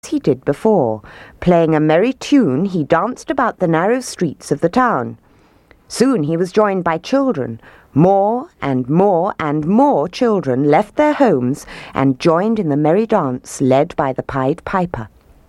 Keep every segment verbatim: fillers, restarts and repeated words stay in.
he did before. Playing a merry tune, he danced about the narrow streets of the town. Soon he was joined by children. More and more and more children left their homes and joined in the merry dance led by the Pied Piper.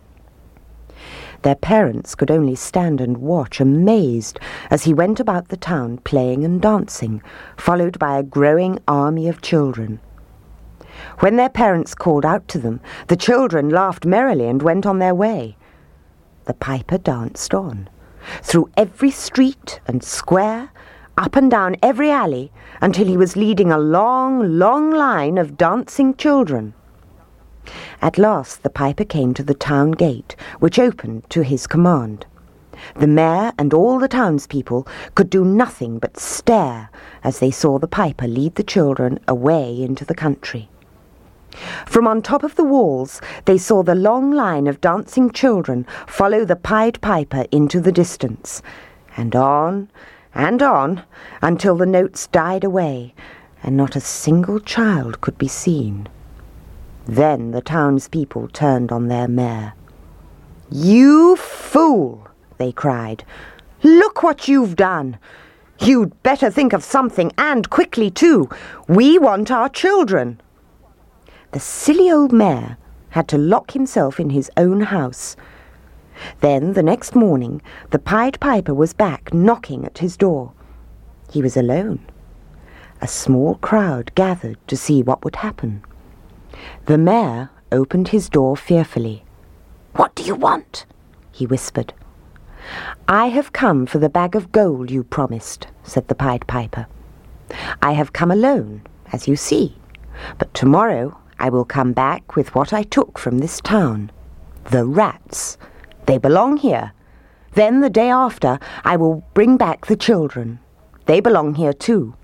Their parents could only stand and watch, amazed, as he went about the town playing and dancing, followed by a growing army of children. When their parents called out to them, the children laughed merrily and went on their way. The piper danced on, through every street and square, up and down every alley, until he was leading a long, long line of dancing children. At last the piper came to the town gate, which opened to his command. The mayor and all the townspeople could do nothing but stare as they saw the piper lead the children away into the country. From on top of the walls, they saw the long line of dancing children follow the Pied Piper into the distance, and on and on until the notes died away, and not a single child could be seen. Then the townspeople turned on their mayor. "You fool!" they cried. "Look what you've done! You'd better think of something, and quickly too. We want our children." The silly old mayor had to lock himself in his own house. Then, the next morning, the Pied Piper was back, knocking at his door. He was alone. A small crowd gathered to see what would happen. The mayor opened his door fearfully. "What do you want?" he whispered. "I have come for the bag of gold you promised," said the Pied Piper. "I have come alone, as you see, but tomorrow I will come back with what I took from this town. The rats. They belong here. Then the day after I will bring back the children. They belong here too."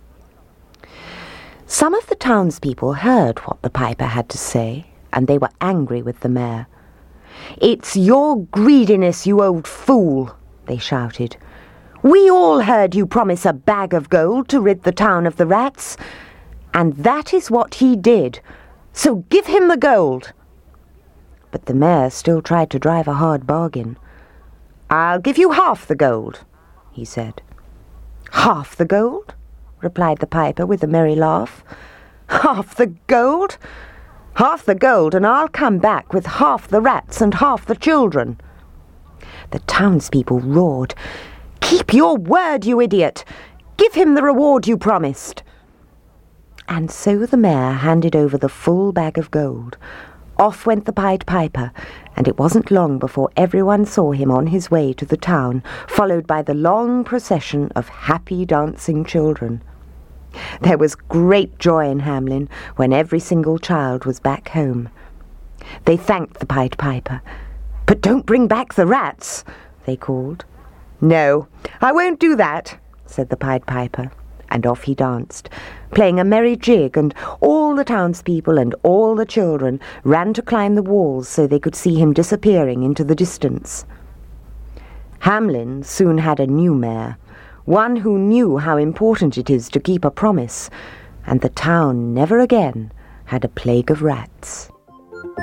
Some of the townspeople heard what the piper had to say, and they were angry with the mayor. "It's your greediness, you old fool," they shouted. "We all heard you promise a bag of gold to rid the town of the rats, and that is what he did. So give him the gold." But the mayor still tried to drive a hard bargain. "I'll give you half the gold," he said. "Half the gold?" replied the piper with a merry laugh. "Half the gold? Half the gold, and I'll come back with half the rats and half the children." The townspeople roared, "Keep your word, you idiot! Give him the reward you promised." And so the mayor handed over the full bag of gold. Off went the Pied Piper, and it wasn't long before everyone saw him on his way to the town, followed by the long procession of happy dancing children. There was great joy in Hamelin when every single child was back home. They thanked the Pied Piper. "But don't bring back the rats," they called. "No, I won't do that," said the Pied Piper, and off he danced, playing a merry jig, and all the townspeople and all the children ran to climb the walls so they could see him disappearing into the distance. Hamelin soon had a new mayor, one who knew how important it is to keep a promise, and the town never again had a plague of rats.